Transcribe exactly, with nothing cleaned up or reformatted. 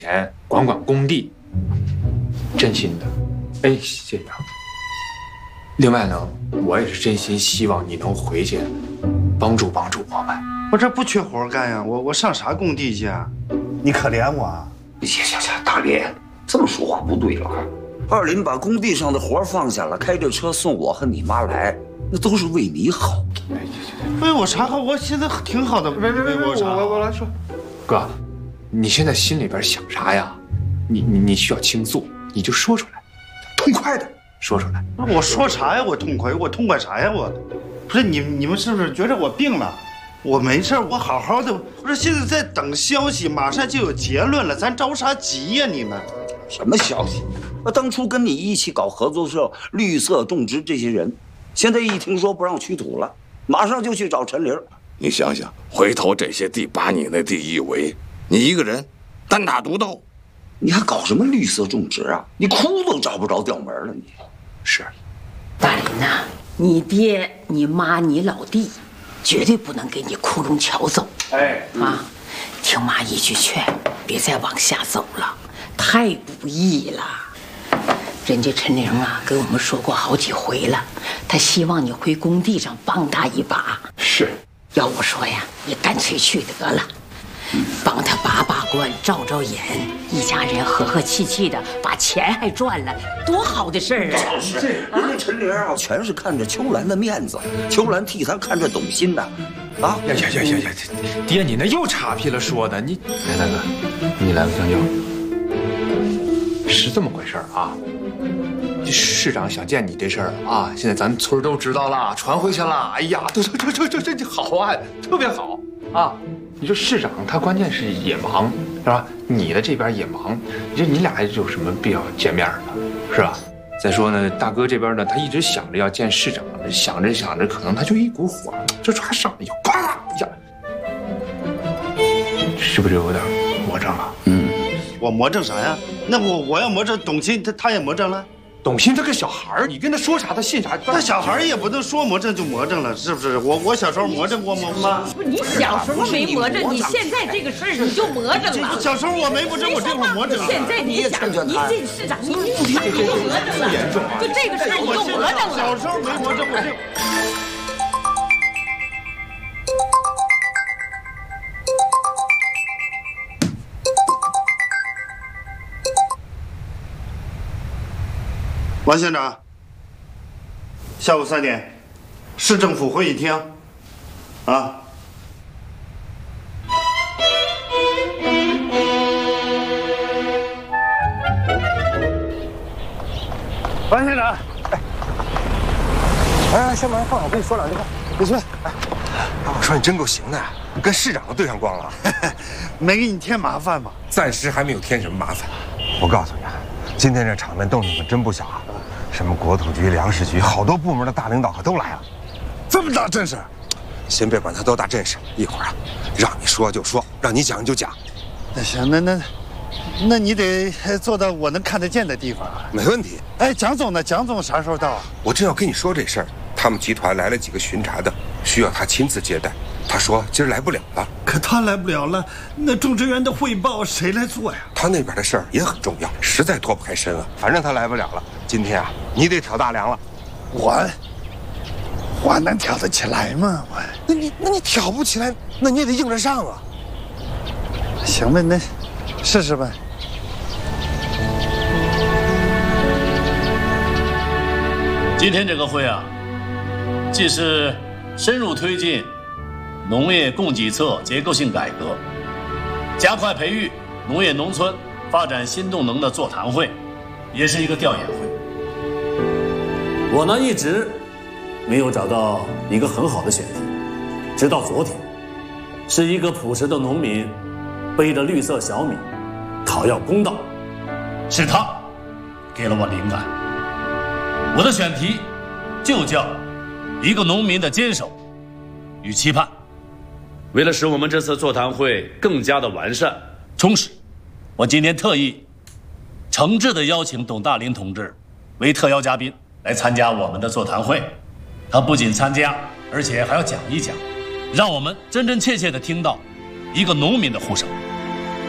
钱，管管工地，真心的。哎，谢谢啊。另外呢，我也是真心希望你能回去帮助帮助我们。 我这不缺活干呀，我我上啥工地去啊？你可怜我啊！ 行行行，大连这么说话不对了。二林把工地上的活放下了，开着车送我和你妈来，那都是为你好。 为我啥好？我现在挺好的。 别别别，我我我来说，哥，你现在心里边想啥呀？你你你需要倾诉，你就说出来，痛快的说出来。 我说啥呀？我痛快，我痛快啥呀？我，不是你你们是不是觉得我病了？我没事，我好好的。不是现在在等消息，马上就有结论了，咱着啥急呀？你们什么消息？我当初跟你一起搞合作社、绿色种植这些人，现在一听说不让取土了，马上就去找陈玲。 你想想，回头这些地把你那地一围，你一个人单打独斗， 你还搞什么绿色种植啊？你哭都找不着调门了。你是， 大林呐，你爹、你妈、你老弟，绝对不能给你窟窿撬走。 哎啊，听妈一句劝，别再往下走了，太不易了。人家陈玲啊，跟我们说过好几回了，她希望你回工地上帮她一把。 是， 要我说呀，你干脆去得了，帮她把把关、照照眼，一家人和和气气的，把钱还赚了，多好的事儿啊！ 是，人家陈玲啊，全是看着秋兰的面子，秋兰替她看着董欣的，啊！ 呀呀呀呀呀！爹，你那又岔劈了说的，你来大哥，你来个香蕉。是这么回事儿啊？这市长想见你这事儿啊，现在咱村都知道了，传回去了。哎呀，这这这这这这好啊，特别好啊！你说市长他关键是也忙，是吧？你的这边也忙，你说你俩有什么必要见面的，是吧？再说呢，大哥这边呢，他一直想着要见市长，想着想着，可能他就一股火，就抓上来就呱一下，是不是有点魔怔了？ 嗯， 我魔怔啥呀？那我我要魔怔，董卿他他也魔怔了。 董卿这个小孩儿，你跟他说啥，他信啥。 那小孩也不能说魔怔就魔怔了，是不是？我我小时候魔怔过吗？妈， 不是你小时候没魔怔，你现在这个事儿你就魔怔了。 小时候我没魔怔，我这会儿魔怔了。 现在你想一进市长，你你你你就魔怔了，就这个事儿你就魔怔了。 小时候没魔怔，我这。王县长，下午三点，市政府会议厅，啊。王县长， 哎，哎，先把放，我跟你说两句话。李春，哎，我说你真够行的，跟市长都对上光了， 没给你添麻烦吧？ 暂时还没有添什么麻烦。我告诉你啊，今天这场面动静可真不小啊。什么国土局、粮食局，好多部门的大领导可都来了。 这么大阵势， 先别管他多大阵势，一会儿啊，让你说就说，让你讲就讲。 那行，那那，那你得做到我能看得见的地方啊。 没问题。 哎，蒋总呢？蒋总啥时候到啊？ 我正要跟你说这事儿，他们集团来了几个巡查的，需要他亲自接待。他说今儿来不了了。 可他来不了了，那种植园的汇报谁来做呀？ 他那边的事儿也很重要，实在脱不开身了。反正他来不了了，今天啊，你得挑大梁了。 我，我能挑得起来吗？我， 那你那你挑不起来，那你也得硬着上啊。 行吧，那试试吧。 今天这个会啊，既是深入推进农业供给侧结构性改革，加快培育农业农村发展新动能的座谈会，也是一个调研会。我呢一直没有找到一个很好的选题，直到昨天，是一个朴实的农民背着绿色小米讨要公道，是他给了我灵感。我的选题就叫一个农民的坚守与期盼。为了使我们这次座谈会更加的完善充实，我今天特意诚挚地邀请董大林同志为特邀嘉宾来参加我们的座谈会。他不仅参加，而且还要讲一讲，让我们真真切切地听到一个农民的呼声。